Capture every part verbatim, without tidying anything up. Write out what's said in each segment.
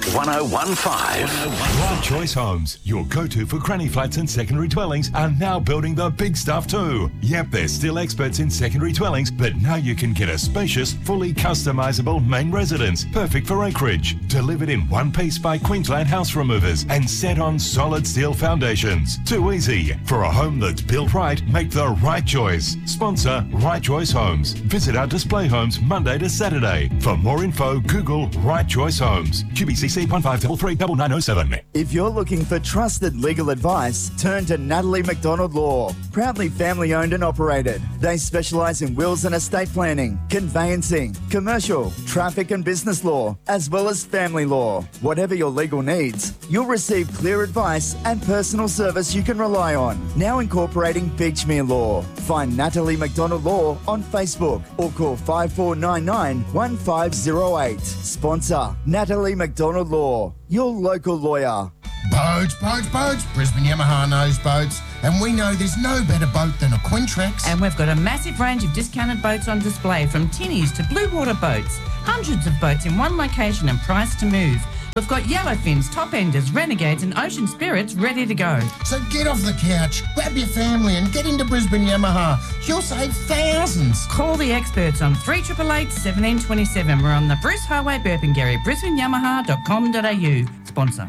one oh one five. Right Choice Homes, your go-to for granny flats and secondary dwellings, are now building the big stuff too. Yep, they're still experts in secondary dwellings, but now you can get a spacious, fully customisable main residence, perfect for acreage. Delivered in one piece by Queensland House Removers and set on solid steel foundations. Too easy. For a home that's built right, make the right choice. Sponsor Right Choice Homes. Visit our display homes Monday to Saturday. For more info, Google Right Choice Homes. Q B C C one five three three nine nine oh seven. If you're looking for trusted legal advice, turn to Natalie McDonald Law. Proudly family owned and operated. They specialise in wills and estate planning, conveyancing, commercial, traffic and business law, as well as family law. Whatever your legal needs, you'll receive clear advice and personal service you can rely on. Now incorporating Beachmere Law. Find Natalie McDonald Law on Facebook or call five four nine nine one five zero eight. Sponsor Natalie McDonald Law, your local lawyer. Boats, boats, boats. Brisbane Yamaha knows boats. And we know there's no better boat than a Quintrex. And we've got a massive range of discounted boats on display, from tinnies to blue water boats. Hundreds of boats in one location and priced to move. We've got Yellowfins, Top Enders, Renegades and Ocean Spirits ready to go. So get off the couch, grab your family and get into Brisbane Yamaha. You'll save thousands. Call the experts on three eight eight, one seven two seven. We're on the Bruce Highway, Burpengary, brisbane yamaha dot com dot a u. Sponsor.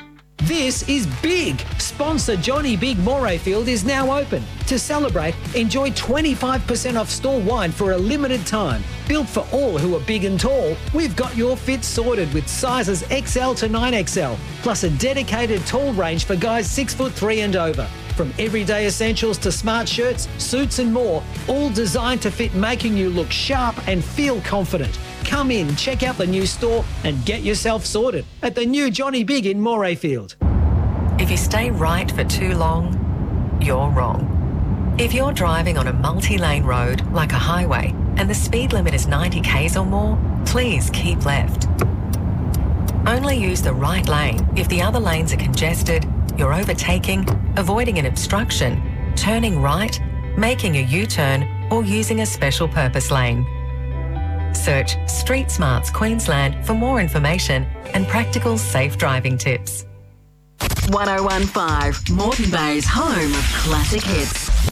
This is big. Sponsor Johnny Big Morayfield is now open. To celebrate, enjoy twenty-five percent off store wine for a limited time. Built for all who are big and tall, we've got your fit sorted with sizes X L to nine X L, plus a dedicated tall range for guys six foot three and over. From everyday essentials to smart shirts, suits and more, all designed to fit, making you look sharp and feel confident. Come in, check out the new store and get yourself sorted at the new Johnny Big in Morayfield. If you stay right for too long, you're wrong. If you're driving on a multi-lane road like a highway and the speed limit is ninety kays or more, please keep left. Only use the right lane if the other lanes are congested, you're overtaking, avoiding an obstruction, turning right, making a U-turn or using a special purpose lane. Search Street Smarts Queensland for more information and practical safe driving tips. one oh one five, Moreton Bay's home of classic hits.